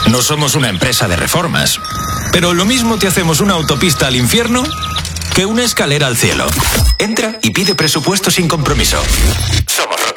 No somos una empresa de reformas, pero lo mismo te hacemos una autopista al infierno que una escalera al cielo. Entra y pide presupuesto sin compromiso. Somos Roca.